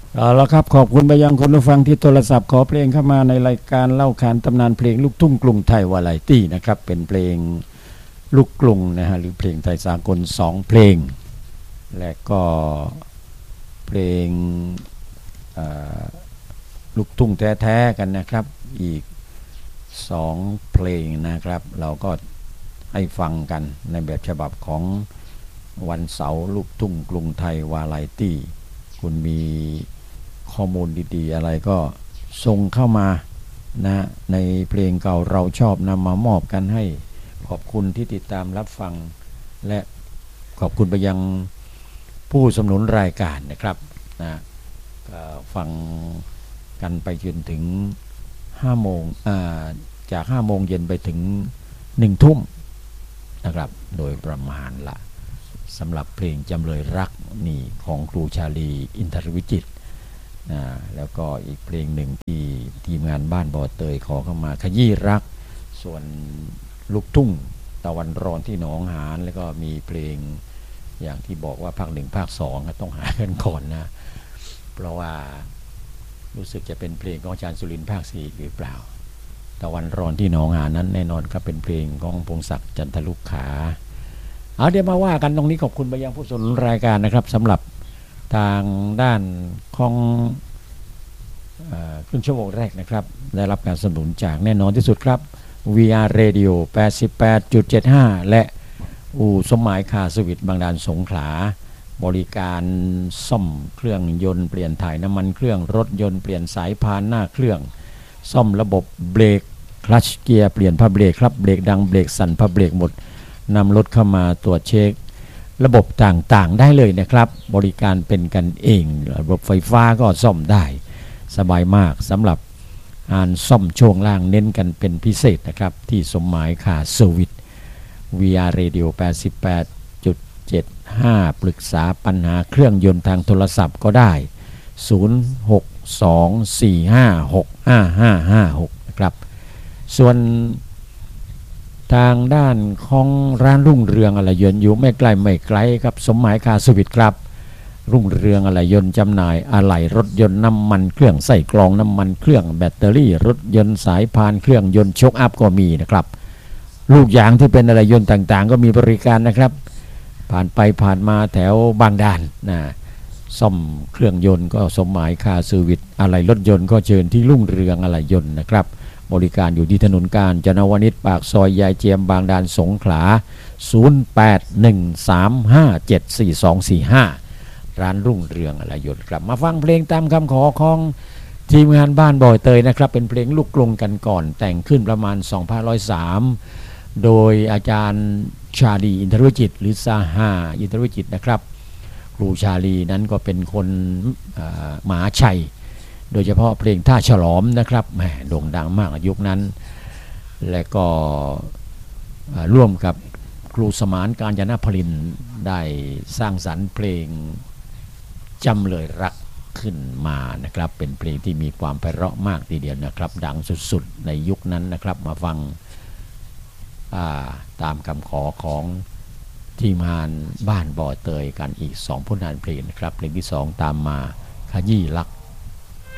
เอาละครับขอบคุณไปยังคนผู้ฟังที่โทรศัพท์ขอเพลงเข้ามาในรายการเล่าขานตำนานเพลงลูกทุ่งกรุงไทยวาไรตี้นะครับเป็นเพลงลูกกรุงนะฮะหรือเพลงไทยสากล2เพลงและก็เพลงลูกทุ่งแท้ๆกันนะครับอีก2เพลงนะครับเราก็ให้ฟังกันในแบบฉบับของวันเสาร์ลูกทุ่งกรุงไทยวาไรตี้คุณมีข้อมูลดีๆอะไรก็ส่งเข้ามานะในเพลงเก่าเราชอบนำมามอบกันให้ขอบคุณที่ติดตามรับฟังและขอบคุณไปยังผู้สนับสนุนรายการนะครับนะฟังกันไปจนถึง5 โมงจาก5 โมงเย็นไปถึง1 ทุ่มนะครับโดยประมาณละสำหรับเพลงจำเลยรักนี่ของครูชาลีอินทรวิจิตรแล้วก็อีกเพลงหนึ่งที่ทีมงานบ้านบ่อเตยขอเข้ามาขยี้รักส่วนลูกทุ่งตะวันร้อนที่หนองหานแล้วก็มีเพลงอย่างที่บอกว่าภาค 1 ภาค 2ก็ต้องหากันก่อนนะเพราะว่ารู้สึกจะเป็นเพลงของอาจารย์สุรินทร์ภาค 4หรือเปล่าตะวันร้อนที่หนองหานนั้นแน่นอนครับเป็นเพลงของพงศักดิ์จันทลุกขาเอาเดี๋ยวมาว่ากันตรงนี้ขอบคุณไปยังผู้สนับสนุนรายการนะครับสำหรับทางด้านของครึ่งชั่วโมงแรกนะครับได้รับการสนับสนุนจากแน่นอนที่สุดครับ VR Radio 88.75 และอู่สมหมายคาร์สวิทบางดาลสงขลาบริการซ่อมเครื่องยนต์เปลี่ยนถ่ายน้ำมันเครื่องรถยนต์เปลี่ยนสายพานหน้าเครื่องซ่อมระบบเบรกคลัตช์เกียร์เปลี่ยนผ้าเบรกครับเบรกดังเบรกสั่นผ้าเบรกหมดนำรถเข้ามาตรวจเช็คระบบต่างๆได้เลยนะครับบริการเป็นกันเองระบบไฟฟ้าก็ซ่อมได้สบายมากสำหรับงานซ่อมช่วงล่างเน้นกันเป็นพิเศษนะครับที่สมหมายคาร์เซอร์วิส VR Radio 88.75 ปรึกษาปัญหาเครื่องยนต์ทางโทรศัพท์ก็ได้ 0624565556 นะครับส่วนทางด้านของร้านรุ่งเรืองอะไหล่ยนต์อยู่ไม่ไกลครับสมหมายคาร์เซอร์วิสครับรุ่งเรืองอะไหล่ยนต์จำหน่ายอะไหล่รถยนต์น้ำมันเครื่องใส่กรองน้ำมันเครื่องแบตเตอรี่รถยนต์สายพานเครื่องยนต์โชคอัพก็มีนะครับลูกยางที่เป็นอะไหล่ยนต์ต่างๆก็มีบริการนะครับผ่านไปผ่านมาแถวบางด่านนะซ่อมเครื่องยนต์ก็สมหมายคาร์เซอร์วิสอะไหล่รถยนต์ก็เชิญที่รุ่งเรืองอะไหล่ยนต์นะครับบริการอยู่ที่ถนนกาญจนวนิชปากซอยยายเจียมบางดาลสงขลา0813574245ร้านรุ่งเรืองอะไหล่ยนต์ครับมาฟังเพลงตามคำขอของทีมงานบ้านบ่อเตยนะครับเป็นเพลงลูกกรุงกันก่อนแต่งขึ้นประมาณ2503โดยอาจารย์ชาลีอินทรวิจิตรหรือซาฮาอินทรวิจิตรนะครับครูชาลีนั้นก็เป็นคนมหาชัยโดยเฉพาะเพลงท่าฉลอมนะครับแหมโด่งดังมากยุคนั้นและก็ร่วมกับครูสมานกาญจนพลินได้สร้างสรรค์เพลงจำเลยรักขึ้นมานะครับเป็นเพลงที่มีความไพเราะมากทีเดียวนะครับดังสุดๆในยุคนั้นนะครับมาฟังตามคำขอของทีมงานบ้านบ่อเตยกันอีก2 ผลงานเพลงนะครับเพลงที่2ตามมาขยี้รัก